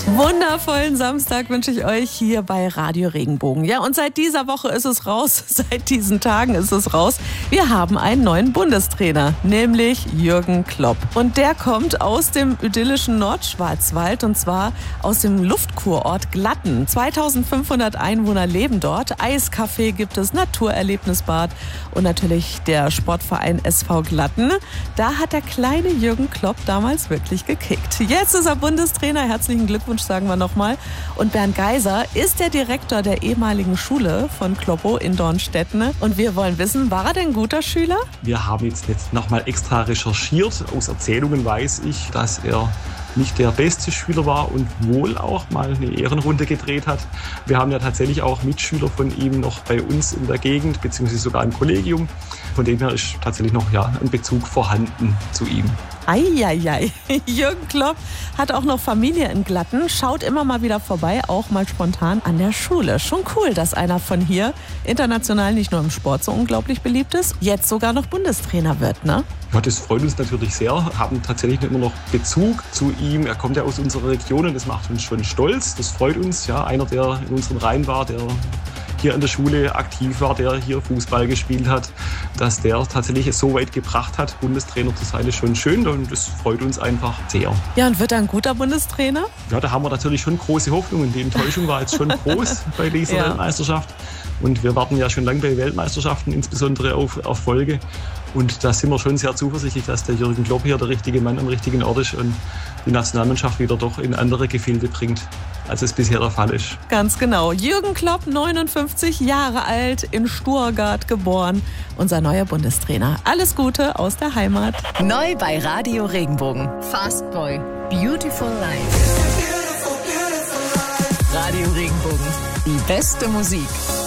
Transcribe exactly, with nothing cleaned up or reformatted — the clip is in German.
Wundervollen Samstag wünsche ich euch hier bei Radio Regenbogen. Ja, und seit dieser Woche ist es raus, seit diesen Tagen ist es raus. Wir haben einen neuen Bundestrainer, nämlich Jürgen Klopp. Und der kommt aus dem idyllischen Nordschwarzwald und zwar aus dem Luftkurort Glatten. zweitausendfünfhundert Einwohner leben dort. Eiscafé gibt es, Naturerlebnisbad und natürlich der Sportverein S V Glatten. Da hat der kleine Jürgen Klopp damals wirklich gekickt. Jetzt ist er Bundestrainer. Herzlichen Glückwunsch, sagen wir nochmal. Und Bernd Geiser ist der Direktor der ehemaligen Schule von Kloppo in Dornstetten. Und wir wollen wissen, war er denn ein guter Schüler? Wir haben jetzt, jetzt nochmal extra recherchiert. Aus Erzählungen weiß ich, dass er nicht der beste Schüler war und wohl auch mal eine Ehrenrunde gedreht hat. Wir haben ja tatsächlich auch Mitschüler von ihm noch bei uns in der Gegend, beziehungsweise sogar im Kollegium. Von dem her ist tatsächlich noch ja, ein Bezug vorhanden zu ihm. Eieiei, Jürgen Klopp hat auch noch Familie in Glatten, schaut immer mal wieder vorbei, auch mal spontan an der Schule. Schon cool, dass einer von hier international nicht nur im Sport so unglaublich beliebt ist, jetzt sogar noch Bundestrainer wird, ne? Ja, das freut uns natürlich sehr, haben tatsächlich immer noch Bezug zu ihm. Er kommt ja aus unserer Region und das macht uns schon stolz. Das freut uns, ja, einer, der in unseren Reihen war, der hier an der Schule aktiv war, der hier Fußball gespielt hat, dass der tatsächlich es so weit gebracht hat, Bundestrainer zu sein, ist schon schön und das freut uns einfach sehr. Ja, und wird er ein guter Bundestrainer? Ja, da haben wir natürlich schon große Hoffnungen. Die Enttäuschung war jetzt schon groß bei dieser ja. Weltmeisterschaft. Und wir warten ja schon lange bei Weltmeisterschaften, insbesondere auf Erfolge. Und da sind wir schon sehr zuversichtlich, dass der Jürgen Klopp hier der richtige Mann am richtigen Ort ist und die Nationalmannschaft wieder doch in andere Gefilde bringt, als es bisher der Fall ist. Ganz genau. Jürgen Klopp, neunundfünfzig Jahre alt, in Stuttgart geboren, unser neuer Bundestrainer. Alles Gute aus der Heimat. Neu bei Radio Regenbogen. Fast Boy, Beautiful Life. Radio Regenbogen, die beste Musik.